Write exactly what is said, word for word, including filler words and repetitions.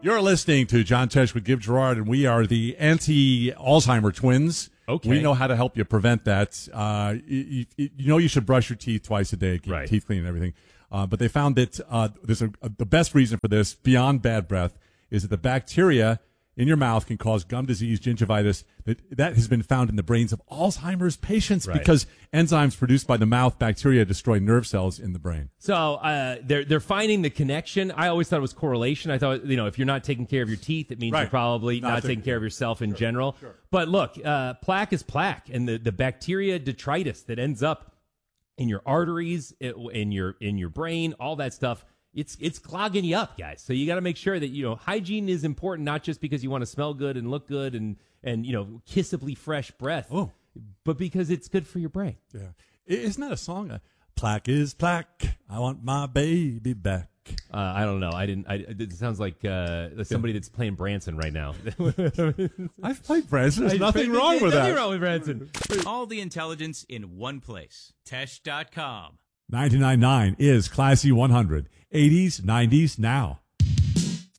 You're listening to John Tesh with Give Gerard, and we are the anti-Alzheimer twins. Okay. We know how to help you prevent that. Uh, you, you, you know you should brush your teeth twice a day, keep Right. your teeth clean and everything. Uh, but they found that uh, there's a, a, the best reason for this, beyond bad breath, is that the bacteria in your mouth can cause gum disease, gingivitis. That, that has been found in the brains of Alzheimer's patients Right. because enzymes produced by the mouth bacteria destroy nerve cells in the brain. So uh, they're they're finding the connection. I always thought it was correlation. I thought, you know, if you're not taking care of your teeth, it means Right. you're probably Not not, taking taking care of yourself in Sure. general. Sure. But look, uh, plaque is plaque, and the, the bacteria detritus that ends up in your arteries, in your in your brain, all that stuff. It's it's clogging you up, guys. So you got to make sure that, you know, hygiene is important, not just because you want to smell good and look good and and you know, kissably fresh breath, Oh. but because it's good for your brain. Yeah. I- Isn't that a song? Uh, plaque is plaque. I want my baby back. Uh, I don't know. I didn't. I, it sounds like uh, somebody that's playing Branson right now. I've played Branson. There's I- nothing there's wrong with nothing that. wrong with Branson. All the intelligence in one place. Tesh dot com. ninety-nine point nine is Classy one hundred. eighties, nineties, now.